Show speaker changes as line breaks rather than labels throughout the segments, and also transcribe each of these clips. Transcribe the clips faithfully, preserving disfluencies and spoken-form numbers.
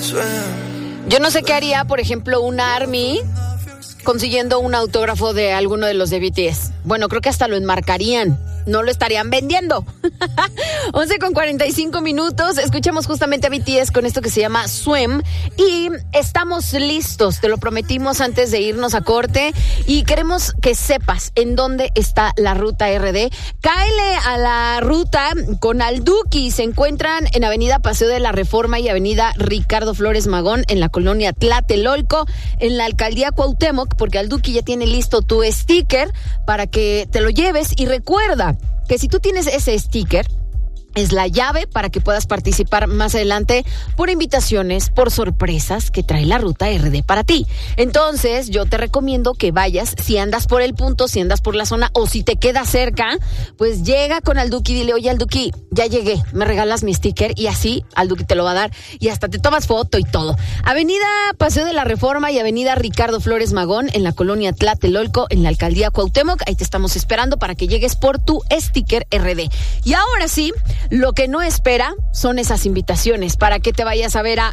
Yo no sé qué haría, por ejemplo, un ARMY consiguiendo un autógrafo de alguno de los de B T S. Bueno, creo que hasta lo enmarcarían. No lo estarían vendiendo. once con cuarenta y cinco minutos. Escuchamos justamente a B T S con esto que se llama Swim. Y estamos listos. Te lo prometimos antes de irnos a corte. Y queremos que sepas en dónde está la Ruta R D. Cáele a la ruta con Alduki. Se encuentran en Avenida Paseo de la Reforma y Avenida Ricardo Flores Magón, en la colonia Tlatelolco, en la alcaldía Cuauhtémoc, porque Alduki ya tiene listo tu sticker para que te lo lleves. Y recuerda que si tú tienes ese sticker, es la llave para que puedas participar más adelante por invitaciones, por sorpresas que trae la Ruta R D para ti. Entonces, yo te recomiendo que vayas, si andas por el punto, si andas por la zona o si te quedas cerca, pues llega con Alduki y dile, oye Alduki, ya llegué, me regalas mi sticker, y así Alduki te lo va a dar y hasta te tomas foto y todo. Avenida Paseo de la Reforma y Avenida Ricardo Flores Magón, en la colonia Tlatelolco, en la alcaldía Cuauhtémoc. Ahí te estamos esperando para que llegues por tu sticker R D. Y ahora sí, lo que no espera son esas invitaciones para que te vayas a ver a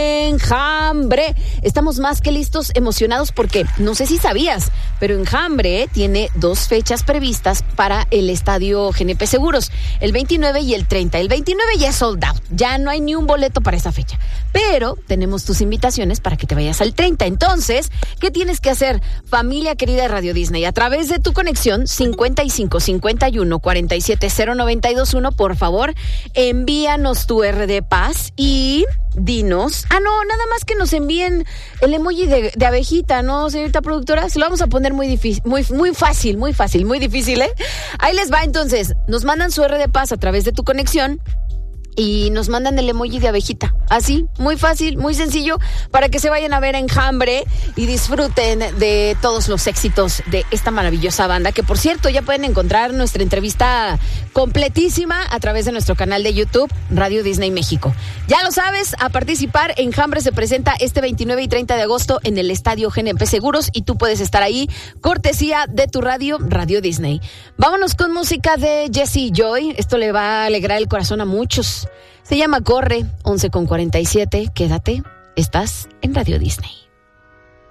Enjambre. Estamos más que listos, emocionados, porque no sé si sabías, pero Enjambre tiene dos fechas previstas para el estadio G N P Seguros, el veintinueve y el treinta. El veintinueve ya es sold out, ya no hay ni un boleto para esa fecha, pero tenemos tus invitaciones para que te vayas al treinta. Entonces, ¿qué tienes que hacer, familia querida de Radio Disney? A través de tu conexión cincuenta y cinco cincuenta y uno cuarenta y siete cero noventa y dos uno, por favor, envíanos tu R D Paz y dinos. Ah, no, nada más que nos envíen el emoji de, de abejita, ¿no, señorita productora? Se lo vamos a poner muy difícil, muy, muy fácil, muy fácil, muy difícil, ¿eh? Ahí les va, entonces. Nos mandan su R D Paz a través de tu conexión y nos mandan el emoji de abejita. Así, muy fácil, muy sencillo, para que se vayan a ver a Enjambre y disfruten de todos los éxitos de esta maravillosa banda, que por cierto ya pueden encontrar nuestra entrevista completísima a través de nuestro canal de YouTube, Radio Disney México. Ya lo sabes, a participar. Enjambre se presenta este veintinueve y treinta de agosto en el estadio G N P Seguros y tú puedes estar ahí, cortesía de tu radio, Radio Disney. Vámonos con música de Jessie Joy. Esto le va a alegrar el corazón a muchos. Se llama Corre, once con cuarenta y siete. Quédate, estás en Radio Disney.